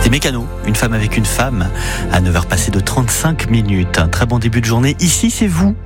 C'était Mécano, une femme avec une femme, à 9h passées de 35 minutes. Un très bon début de journée. Ici, c'est vous.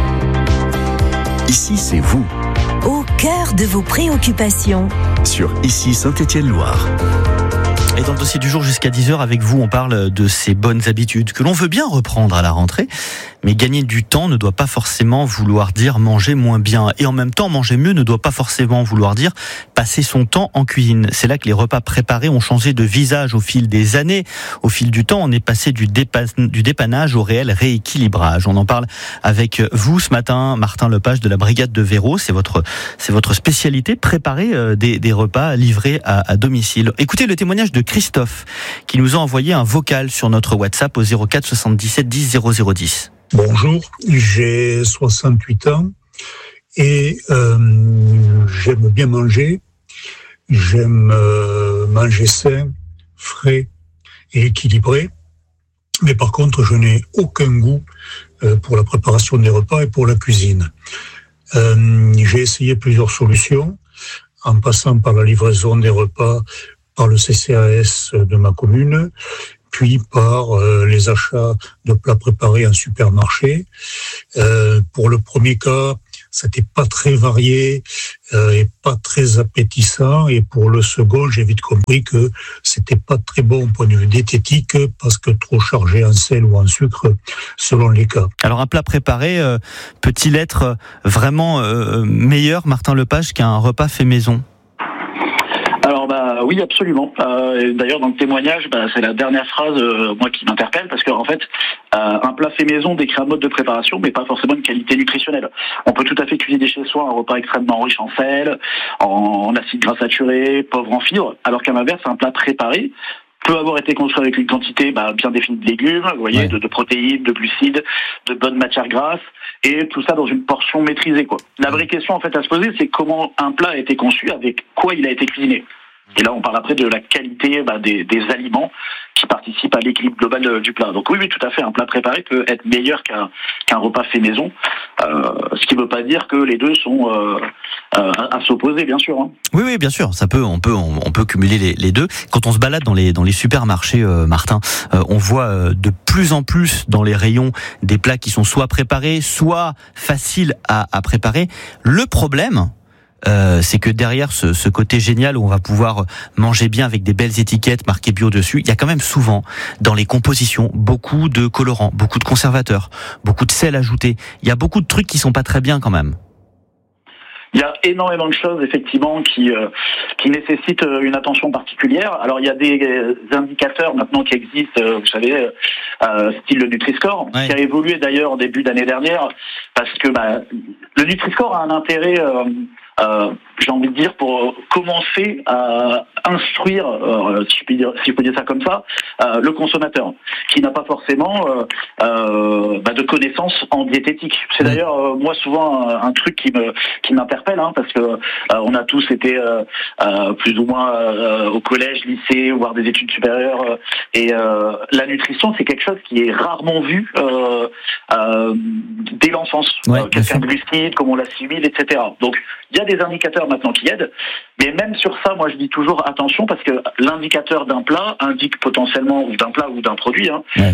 Ici, c'est vous. Au cœur de vos préoccupations. Sur Ici Saint-Étienne-Loire. Et dans le dossier du jour jusqu'à 10h avec vous, on parle de ces bonnes habitudes que l'on veut bien reprendre à la rentrée. Mais gagner du temps ne doit pas forcément vouloir dire manger moins bien. Et en même temps, manger mieux ne doit pas forcément vouloir dire passer son temps en cuisine. C'est là que les repas préparés ont changé de visage au fil des années. Au fil du temps, on est passé du dépannage au réel rééquilibrage. On en parle avec vous ce matin, Martin Lepage de la Brigade de Véro. C'est votre spécialité, préparer des repas livrés à domicile. Écoutez le témoignage de Christophe qui nous a envoyé un vocal sur notre WhatsApp au 04 77 10 0010. Bonjour, j'ai 68 ans et j'aime bien manger. J'aime manger sain, frais et équilibré. Mais par contre, je n'ai aucun goût pour la préparation des repas et pour la cuisine. J'ai essayé plusieurs solutions, en passant par la livraison des repas par le CCAS de ma commune, puis par les achats de plats préparés en supermarché. Pour le premier cas, c'était pas très varié et pas très appétissant. Et pour le second, j'ai vite compris que c'était pas très bon au point de vue diététique parce que trop chargé en sel ou en sucre selon les cas. Alors un plat préparé peut-il être vraiment meilleur, Martin Lepage, qu'un repas fait maison ? Oui, absolument. D'ailleurs, dans le témoignage, c'est la dernière phrase moi qui m'interpelle parce que en fait, un plat fait maison décrit un mode de préparation, mais pas forcément une qualité nutritionnelle. On peut tout à fait cuisiner chez soi un repas extrêmement riche en sel, en acides gras saturés, pauvre en fibres, alors qu'à l'inverse, un plat préparé peut avoir été construit avec une quantité bien définie de légumes, vous voyez, de protéines, de glucides, de bonnes matières grasses, et tout ça dans une portion maîtrisée, quoi. La vraie question en fait à se poser, c'est comment un plat a été conçu, avec quoi il a été cuisiné. Et là, on parle après de la qualité des aliments qui participent à l'équilibre global du plat. Donc oui, tout à fait, un plat préparé peut être meilleur qu'un repas fait maison. Ce qui ne veut pas dire que les deux sont à s'opposer, bien sûr. Hein. Oui, bien sûr, on peut cumuler les deux. Quand on se balade dans les supermarchés, Martin, on voit de plus en plus dans les rayons des plats qui sont soit préparés, soit faciles à préparer. Le problème, c'est que derrière ce côté génial où on va pouvoir manger bien avec des belles étiquettes marquées bio dessus, il y a quand même souvent dans les compositions beaucoup de colorants, beaucoup de conservateurs, beaucoup de sel ajouté. Il y a beaucoup de trucs qui sont pas très bien quand même. Il y a énormément de choses effectivement qui nécessitent une attention particulière. Alors il y a des indicateurs maintenant qui existent, vous savez, style le Nutri-Score, qui a évolué d'ailleurs en début d'année dernière, parce que le Nutri-Score a un intérêt, j'ai envie de dire, pour commencer à instruire, si je peux dire ça comme ça, le consommateur, qui n'a pas forcément de connaissances en diététique. C'est d'ailleurs moi souvent un truc qui m'interpelle, parce que on a tous été plus ou moins au collège, lycée, voire des études supérieures, et la nutrition c'est quelque chose qui est rarement vu dès l'enfance. Quelqu'un glucide, comment on l'assimile, etc. Donc il y a des indicateurs maintenant qui aident, mais même sur ça, moi je dis toujours attention, parce que l'indicateur d'un plat indique potentiellement, ou d'un plat ou d'un produit,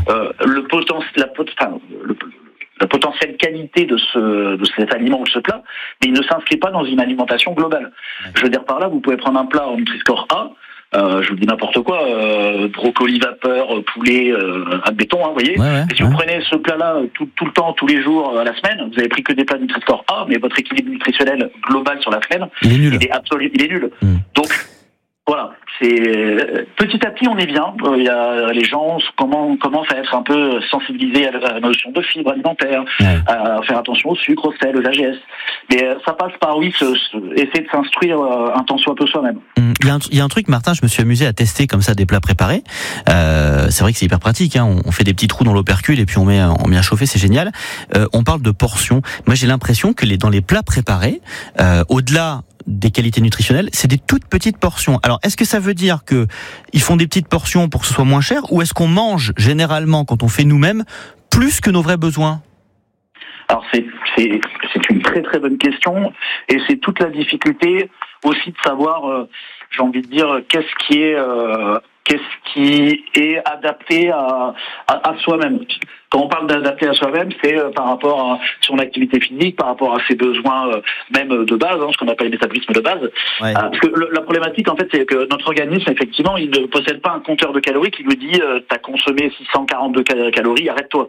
la potentielle qualité de cet aliment ou de ce plat, mais il ne s'inscrit pas dans une alimentation globale. Je veux dire par là, vous pouvez prendre un plat en Nutri-Score A, je vous dis n'importe quoi, brocoli vapeur, poulet, admettons, vous voyez. Et si vous prenez ce plat-là tout le temps, tous les jours, à la semaine, vous avez pris que des plats Nutri-Score A, mais votre équilibre nutritionnel global sur la semaine, il est nul. Donc, voilà, c'est petit à petit on est bien. Les gens commencent à être un peu sensibilisés à la notion de fibres alimentaires, à faire attention au sucre, au sel, aux AGS. Mais ça passe par essayer de s'instruire un tant soit peu soi-même. Il y a un truc, Martin, je me suis amusé à tester comme ça des plats préparés. C'est vrai que c'est hyper pratique. On fait des petits trous dans l'opercule et puis on met à chauffer, c'est génial. On parle de portions. Moi, j'ai l'impression que dans les plats préparés, au-delà des qualités nutritionnelles, c'est des toutes petites portions. Alors, est-ce que ça veut dire que ils font des petites portions pour que ce soit moins cher, ou est-ce qu'on mange généralement, quand on fait nous-mêmes, plus que nos vrais besoins ? Alors, c'est une très très bonne question, et c'est toute la difficulté aussi de savoir, j'ai envie de dire, qu'est-ce qui est qu'est-ce qui est adapté à soi-même. Quand on parle d'adapter à soi-même, c'est par rapport à son activité physique, par rapport à ses besoins même de base, ce qu'on appelle le métabolisme de base. Ouais. Parce que la problématique, en fait, c'est que notre organisme, effectivement, il ne possède pas un compteur de calories qui lui dit t'as consommé 642 calories, arrête-toi.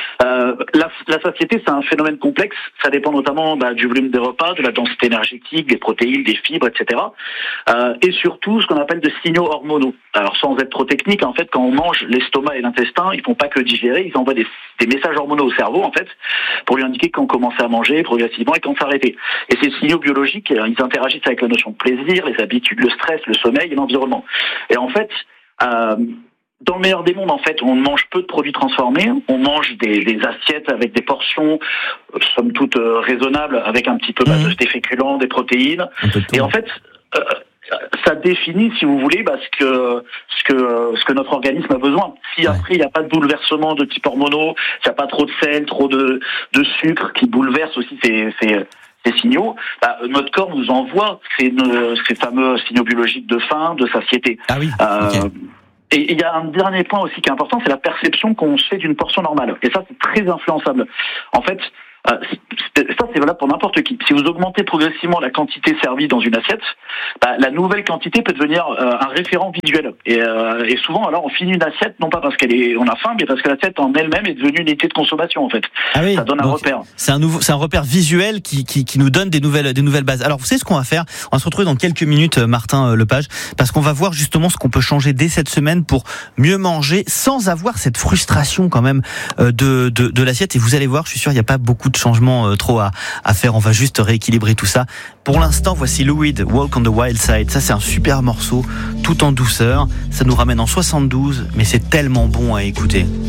La satiété, c'est un phénomène complexe. Ça dépend notamment du volume des repas, de la densité énergétique, des protéines, des fibres, etc. Et surtout, ce qu'on appelle de signaux hormonaux. Alors, sans être trop technique, en fait, quand on mange, l'estomac et l'intestin, ils font pas que digérer, ils envoient des messages hormonaux au cerveau, en fait, pour lui indiquer quand commencer à manger progressivement et quand s'arrêter. Et ces signaux biologiques, ils interagissent avec la notion de plaisir, les habitudes, le stress, le sommeil et l'environnement. Et en fait, dans le meilleur des mondes, en fait, on mange peu de produits transformés, on mange des assiettes avec des portions, somme toute raisonnables, avec un petit peu des féculents, des protéines. Et en fait, ça définit, si vous voulez, ce que notre organisme a besoin. Si après il n'y a pas de bouleversement de type hormonaux, s'il n'y a pas trop de sel, trop de sucre qui bouleverse aussi ces signaux, notre corps nous envoie ces fameux signaux biologiques de faim, de satiété. Ah oui. Okay. Et il y a un dernier point aussi qui est important, c'est la perception qu'on se fait d'une portion normale. Et ça, c'est très influençable. En fait, ça, c'est valable pour n'importe qui. Si vous augmentez progressivement la quantité servie dans une assiette, la nouvelle quantité peut devenir un référent visuel. Et souvent, alors, on finit une assiette, non pas parce on a faim, mais parce que l'assiette en elle-même est devenue une unité de consommation, en fait. Ah oui, ça donne un repère. C'est un repère visuel qui nous donne des nouvelles bases. Alors, vous savez ce qu'on va faire? On va se retrouver dans quelques minutes, Martin Lepage, parce qu'on va voir justement ce qu'on peut changer dès cette semaine pour mieux manger sans avoir cette frustration quand même de l'assiette. Et vous allez voir, je suis sûr, il n'y a pas beaucoup de changements trop à faire. On va juste rééquilibrer tout ça. Pour l'instant, voici Lou Reed, Walk on the Wild Side. Ça, c'est un super morceau, tout en douceur. Ça nous ramène en 72, mais c'est tellement bon à écouter.